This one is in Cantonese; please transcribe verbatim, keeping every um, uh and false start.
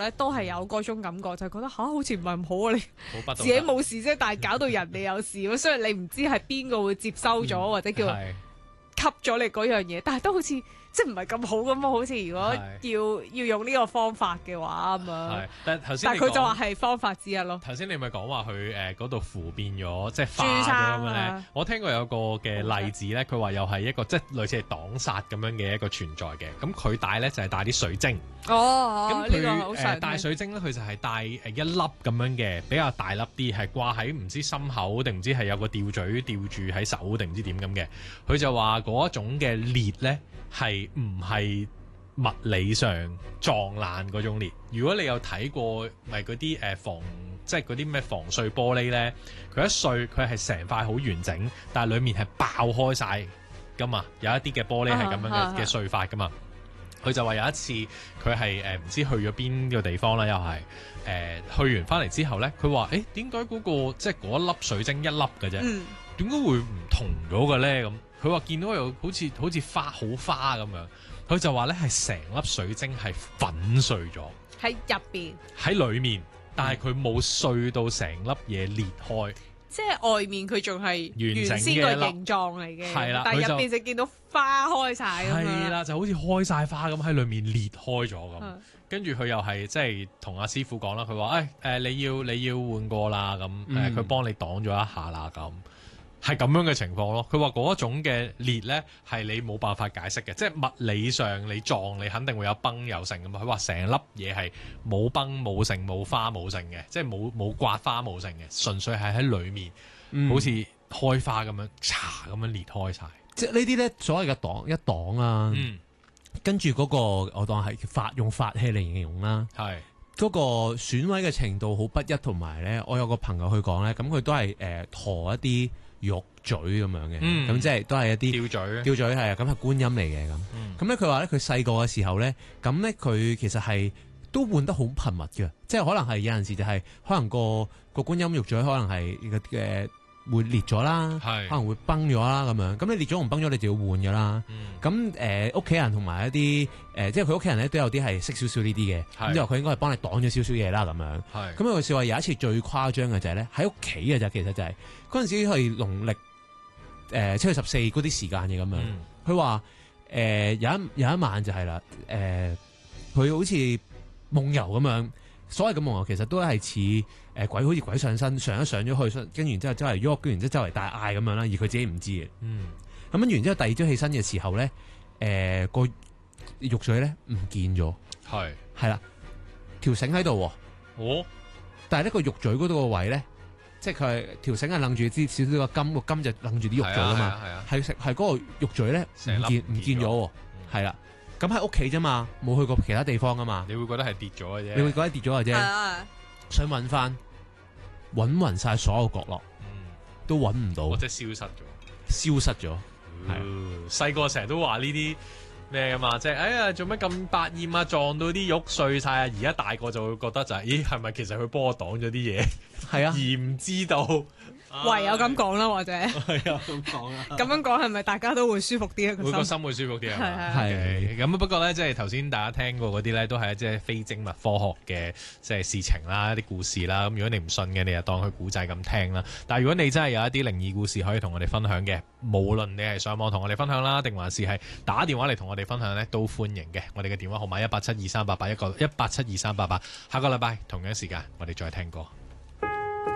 咧，都係有嗰種感覺，就係覺得吓好似唔係咁好啊！你好不自己冇事啫，但係搞到人哋有事咁，所以你唔知係邊個會接收咗、嗯、或者叫吸咗你嗰樣嘢，但係都好似。即係唔係咁好咁啊？好似如果要要用呢個方法嘅話咁樣， 但係頭先， 但係佢就話係方法之一咯。 頭先你咪講話佢誒嗰度符變咗，即係化咗咁樣咧。我聽過有個嘅例子咧，佢話又係一個即係類似係擋煞咁樣嘅一個存在嘅。咁佢帶咧就係帶啲水晶。 哦， 咁佢誒帶水晶咧，佢就係帶誒一粒咁樣嘅，比較大粒啲，係掛喺唔知心口定唔知係有個吊墜吊住喺手定唔知點咁嘅。佢就話嗰一種嘅裂咧。係唔係物理上撞爛嗰種裂？如果你有睇過，咪嗰啲誒防，即係嗰啲咩防碎玻璃咧，佢一碎，佢係成塊好完整，但係裡面係爆開晒噶嘛。有一啲嘅玻璃係咁樣嘅嘅碎法噶嘛。佢就話有一次佢係誒唔知去咗邊個地方啦，又係誒、呃、去完翻嚟之後咧，佢話誒點解嗰個即係嗰一粒水晶一粒嘅啫？點解、嗯、會唔同咗嘅咧？咁佢話見到有好似好似花好花咁樣，佢就話咧係成粒水晶係粉碎咗喺入邊喺裡面，但係佢冇碎到成粒嘢裂開。即係外面佢仲係原先個形狀嚟嘅， 係啦， 但係入邊就見到花開晒咁樣， 係啦，就好似開晒花咁喺裏面裂開咗咁。跟住佢又係即係同阿師傅講啦，佢話誒誒你要你要換過啦咁，誒佢幫你擋咗一下啦咁。係咁樣嘅情況咯，佢話嗰一種嘅裂咧係你冇辦法解釋嘅，即係物理上你撞你肯定會有崩有成咁嘛。佢話成粒嘢係冇崩冇成冇花冇成嘅，即係冇冇刮花冇成嘅，純粹係喺裡面、嗯、好似開花咁樣，嚓咁樣裂開晒。 即係呢啲咧所謂嘅擋一擋啊，嗯、跟住嗰、嗰個我當係法用法器嚟形容啦，係嗰個損毀嘅程度好不一，同埋咧我有個朋友去講咧，咁佢都係誒陀一啲玉嘴咁樣嘅，咁、嗯、即係都係一啲吊嘴， 吊嘴係啊，咁係觀音嚟嘅咁。咁咧佢話咧佢細個嘅時候咧，咁咧佢其實係都換得好頻密嘅，即係可能係有陣時就係、是、可能個個觀音玉嘴可能係嘅嘅會裂咗啦，係可能會崩咗啦咁樣。咁你裂咗同崩咗，你就要換噶啦。咁誒屋企人同埋一啲誒、呃，即係佢屋企人咧都有啲係識少少呢啲嘅，咁之後佢應該係幫你擋咗少少嘢啦咁樣。係咁佢笑話有一次最誇張嘅就係咧喺屋企嘅咋，其實就係嗰陣時係農曆誒七月十四嗰啲時間嘅咁樣。佢話誒有一有一晚就係啦，誒、呃、佢好似夢遊咁樣。所謂嘅夢遊其實都係似誒鬼，好似鬼上身，上一上咗去，跟住之後周圍喐，跟住之後周圍大嗌咁樣啦，而佢自己唔知嘅。嗯，咁跟住之後第二朝起身嘅時候咧，誒、呃、個玉嘴咧唔見咗，係係啦，條繩喺度，哦，但係呢個玉嘴嗰度個位咧，即係佢係條繩係楞住啲少少個金，個金就楞住啲玉嘴啊嘛，係啊，係係嗰個玉嘴咧唔見唔見咗，係啦。咁喺屋企啫嘛，冇去過其他地方噶嘛， 你會覺得係跌咗嘅啫， 你會覺得跌咗嘅啫，啊、想揾翻，揾勻晒所有角落，嗯、都揾唔到， 或者消失咗， 消失咗。 係細個成日都話呢啲咩噶嘛，即係哎呀做乜咁百厭啊，撞到啲玉碎晒啊，而家大個就會覺得就係、是，咦係咪其實佢幫我擋咗啲嘢，係啊，而唔知道。 唯有咁講啦，或者係啊咁講啦。 咁樣講係咪大家都會舒服啲啊？ 會個心會舒服啲啊？ 係係咁不過咧，即係頭先大家聽過嗰啲咧，都係即係非精密科學嘅即係事情啦，一啲故事啦。咁如果你唔信嘅，你就當佢古仔咁聽啦。但係如果你真係有一啲靈異故事可以同我哋分享嘅，無論你係上網同我哋分享啦，定還是係打電話嚟同我哋分享咧，都歡迎嘅。我哋嘅電話號碼一八七二三八八一個一八七二三八八。下個禮拜同樣時間，我哋再聽過。